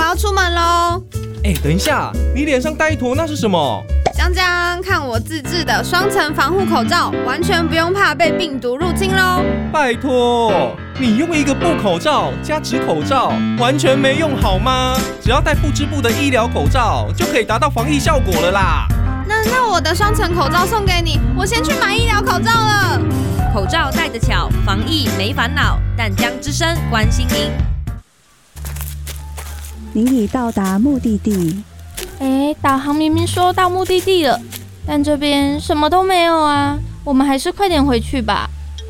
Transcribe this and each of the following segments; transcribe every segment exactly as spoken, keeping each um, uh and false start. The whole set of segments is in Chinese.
要出门喽。 哎，等一下，你脸上带一坨那是什么？ 江江，看我自制的双层防护口罩，完全不用怕被病毒入侵喽。 拜托，你用一个布口罩加纸口罩，完全没用好吗？只要戴不织布的医疗口罩，就可以达到防疫效果了啦。 那那我的双层口罩送给你，我先去买医疗口罩了。 口罩戴得巧，防疫没烦恼。淡江之声关心您。 您已到达目的地。 哎，导航明明说到目的地了，但这边什么都没有啊！我们还是快点回去吧。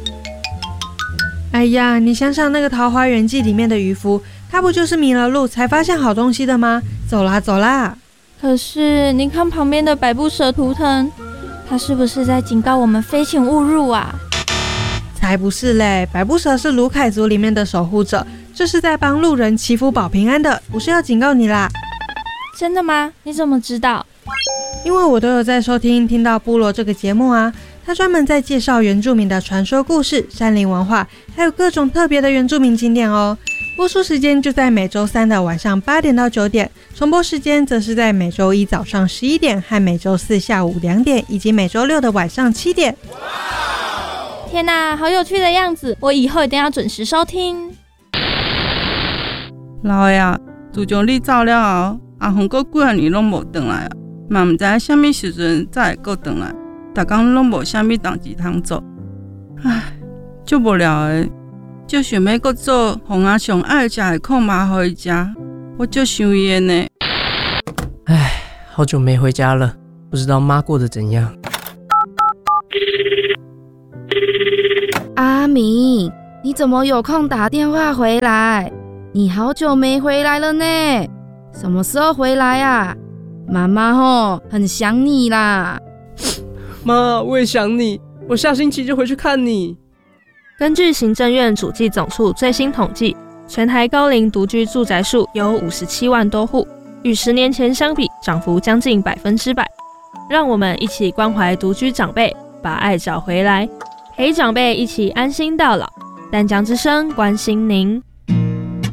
哎呀，你想想那个《桃花源记》里面的渔夫，他不就是迷了路才发现好东西的吗？走啦走啦！ 可是你看旁边的百步蛇图腾，他是不是在警告我们非请勿入啊？ 才不是嘞！百步蛇是卢凯族里面的守护者，这是在帮路人祈福保平安的，不是要警告你啦。 真的吗？你怎么知道？ 因为我都有在收听听到部落这个节目啊，他专门在介绍原住民的传说故事、山林文化，还有各种特别的原住民景点哦。播出时间就在每周三的晚上八点到九点，重播时间则是在每周一早上十一点和每周四下午两点，以及每周六的晚上七点。 天哪，好有趣的样子！我以后一定要准时收听。 老爷啊，自从你走了后，阿凤阁几啊年拢无回来啊，嘛唔知什么时阵才会阁回来，逐工拢无什么代志通做，唉，足无聊的，就想要阁做互阿上爱食的炕麻互伊食，我足想伊的呢。 唉，好久没回家了，不知道妈过得怎样。 阿明，你怎么有空打电话回来？你好久没回来了呢，什么时候回来啊？妈妈吼很想你啦。 妈，我也想你，我下星期就回去看你。 根据行政院主计总处最新统计，全台高龄独居住宅数有五十七万多户，与十年前相比，涨幅将近百分之百。让我们一起关怀独居长辈，把爱找回来，陪长辈一起安心到老。淡江之声关心您。